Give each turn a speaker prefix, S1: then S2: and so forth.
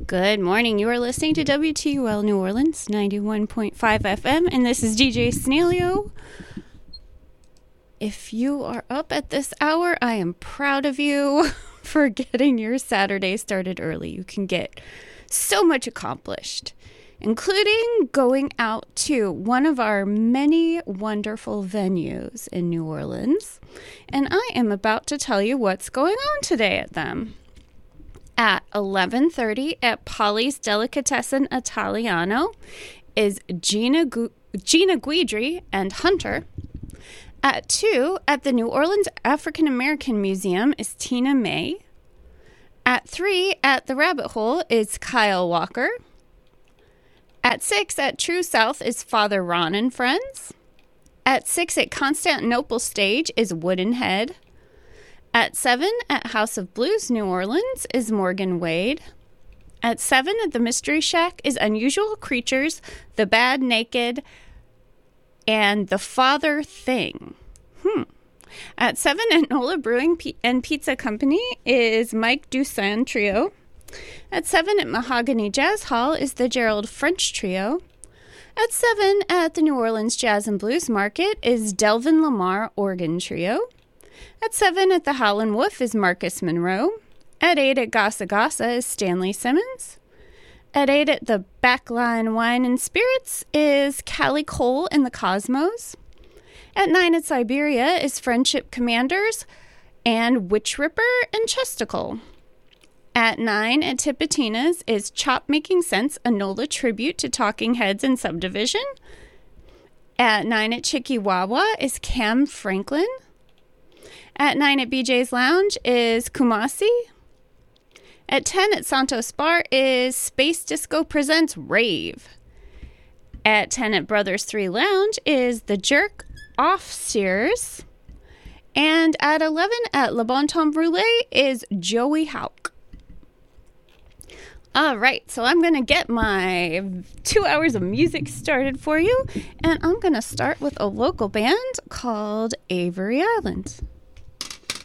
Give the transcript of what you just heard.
S1: Good morning. You are listening to WTUL New Orleans 91.5 FM, and this is DJ Snailio. If you are up at this hour, I am proud of you for getting your Saturday started early. You can get so much accomplished, including going out to one of our many wonderful venues in New Orleans. And I am about to tell you what's going on today at them. At 11:30 at Polly's Delicatessen Italiano is Gina Guidry and Hunter. At 2 at the New Orleans African American Museum is Tina May. At 3 at the Rabbit Hole is Kyle Walker. At 6 at True South is Father Ron and Friends. At 6 at Constantinople Stage is Wooden Head. At 7 at House of Blues, New Orleans, is Morgan Wade. At 7 at the Mystery Shack is Unusual Creatures, The Bad Naked, and The Father Thing. At 7 at Nola Brewing and Pizza Company is Mike Dusan Trio. At 7 at Mahogany Jazz Hall is the Gerald French Trio. At 7 at the New Orleans Jazz and Blues Market is Delvin Lamar Organ Trio. At 7 at the Howlin' Wolf is Marcus Monroe. At 8 at Gassa Gassa is Stanley Simmons. At 8 at the Backline Wine and Spirits is Callie Cole and the Cosmos. At 9 at Siberia is Friendship Commanders and Witch Ripper and Chesticle. At 9 at Tipitina's is Chop Making Sense, a NOLA tribute to Talking Heads and Subdivision. At 9 at Chicky Wawa is Cam Franklin. At 9 at BJ's Lounge is Kumasi. At 10 at Santos Bar is Space Disco Presents Rave. At 10 at Brothers 3 Lounge is The Jerk Offseers. And at 11 at Le Bon Temps Brûlé is Joey Houck. All right, so I'm going to get my 2 hours of music started for you. And I'm going to start with a local band called Avery Island.